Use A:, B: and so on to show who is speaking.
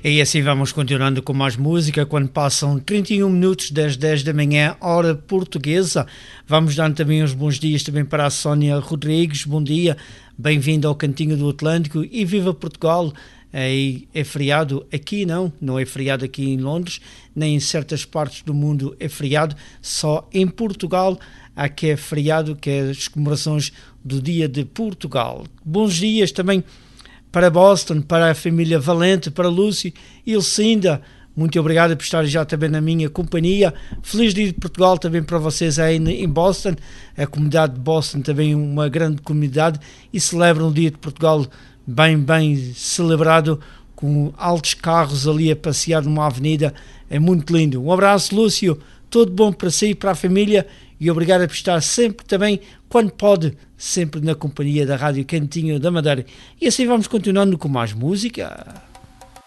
A: E assim vamos continuando com mais música, quando passam 31 minutos das 10 da manhã, hora portuguesa. Vamos dando também uns bons dias também para a Sónia Rodrigues. Bom dia, bem-vindo ao Cantinho do Atlântico e viva Portugal. É feriado aqui, não é feriado aqui em Londres, nem em certas partes do mundo é feriado, só em Portugal há que é feriado, que é as comemorações do Dia de Portugal. Bons dias também para Boston, para a família Valente, para Lúcio e Elcinda. Muito obrigado por estar já também na minha companhia. Feliz Dia de Portugal também para vocês aí em Boston. A comunidade de Boston também uma grande comunidade e celebram o Dia de Portugal bem celebrado, com altos carros ali a passear numa avenida. É muito lindo. Um abraço, Lúcio. Tudo bom para si e para a família. E obrigado por estar sempre também, quando pode, sempre na companhia da Rádio Cantinho da Madeira. E assim vamos continuando com mais música.